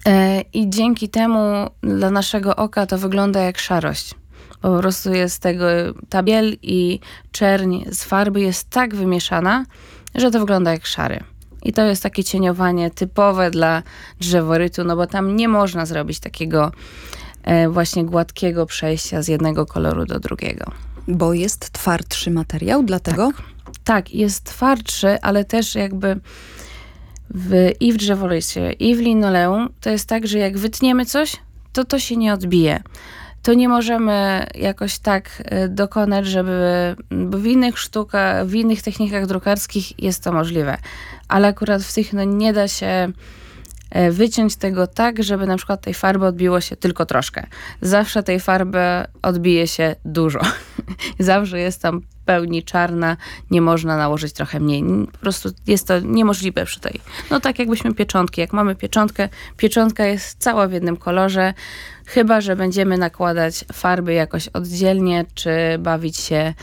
I dzięki temu dla naszego oka to wygląda jak szarość. Po prostu jest tego, ta biel i czerń z farby jest tak wymieszana, że to wygląda jak szary. I to jest takie cieniowanie typowe dla drzeworytu, no bo tam nie można zrobić takiego właśnie gładkiego przejścia z jednego koloru do drugiego. Bo jest twardszy materiał, dlatego? Tak, jest twardszy, ale też jakby i w drzeworycie, i w linoleum to jest tak, że jak wytniemy coś, to się nie odbije. To nie możemy jakoś tak dokonać, bo w innych technikach drukarskich jest to możliwe. Ale akurat w tych nie da się wyciąć tego tak, żeby na przykład tej farby odbiło się tylko troszkę. Zawsze tej farby odbije się dużo. Zawsze jest tam w pełni czarna, nie można nałożyć trochę mniej. Po prostu jest to niemożliwe przy tej. No tak jakbyśmy pieczątki. Jak mamy pieczątkę, pieczątka jest cała w jednym kolorze, chyba że będziemy nakładać farby jakoś oddzielnie, czy bawić się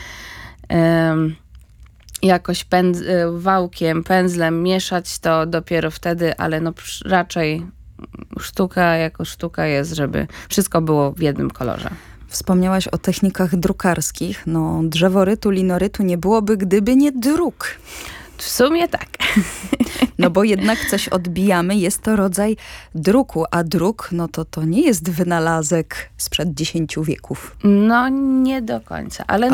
jakoś wałkiem, pędzlem, mieszać to dopiero wtedy, ale no raczej sztuka jako sztuka jest, żeby wszystko było w jednym kolorze. Wspomniałaś o technikach drukarskich. No, drzeworytu, linorytu nie byłoby, gdyby nie druk. W sumie tak. No bo jednak coś odbijamy, jest to rodzaj druku, a druk, no to nie jest wynalazek sprzed 10 wieków. No nie do końca, ale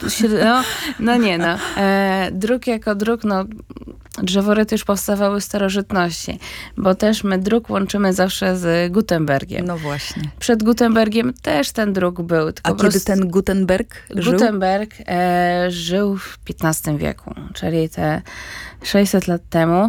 druk jako druk, drzeworyty już powstawały w starożytności, bo też my druk łączymy zawsze z Gutenbergiem. No właśnie. Przed Gutenbergiem też ten druk był. A kiedy ten Gutenberg żył? Gutenberg żył w XV wieku, czyli te 600 lat temu.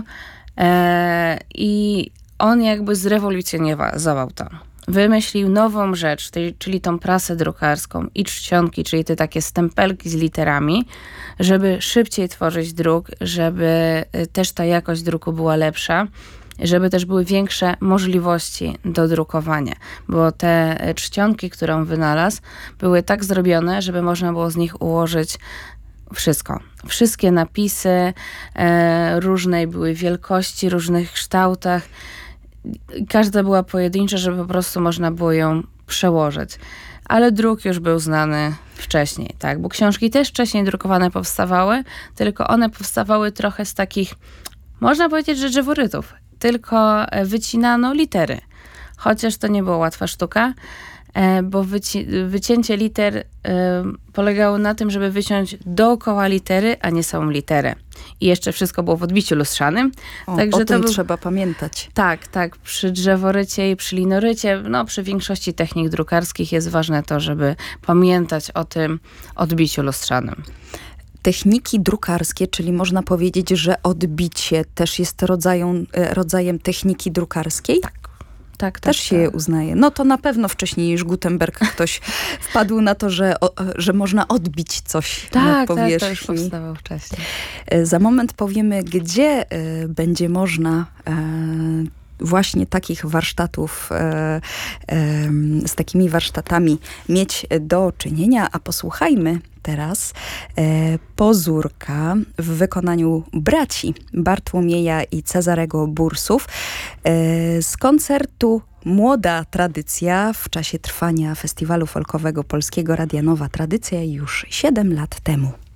I on jakby zrewolucjonizował to. Wymyślił nową rzecz, czyli tą prasę drukarską i czcionki, czyli te takie stempelki z literami, żeby szybciej tworzyć druk, żeby też ta jakość druku była lepsza, żeby też były większe możliwości do drukowania, bo te czcionki, które on wynalazł, były tak zrobione, żeby można było z nich ułożyć wszystko. Wszystkie napisy różnej były wielkości, różnych kształtach. Każda była pojedyncza, żeby po prostu można było ją przełożyć. Ale druk już był znany wcześniej, tak? Bo książki też wcześniej drukowane powstawały, tylko one powstawały trochę z takich, można powiedzieć, że drzeworytów. Tylko wycinano litery. Chociaż to nie była łatwa sztuka, bo wycięcie liter polegało na tym, żeby wyciąć dookoła litery, a nie samą literę. I jeszcze wszystko było w odbiciu lustrzanym. Także o tym trzeba pamiętać. Tak. Przy drzeworycie i przy linorycie, przy większości technik drukarskich jest ważne to, żeby pamiętać o tym odbiciu lustrzanym. Techniki drukarskie, czyli można powiedzieć, że odbicie też jest rodzajem techniki drukarskiej? Tak. Też się je uznaje. No to na pewno wcześniej niż Gutenberg ktoś wpadł na to, że można odbić coś na powierzchni. Tak, to już powstawał wcześniej. Za moment powiemy, gdzie będzie można właśnie takich warsztatów, z takimi warsztatami mieć do czynienia, a posłuchajmy teraz Pozórka w wykonaniu braci Bartłomieja i Cezarego Bursów z koncertu Młoda Tradycja w czasie trwania Festiwalu Folkowego Polskiego Radia Nowa Tradycja już 7 lat temu.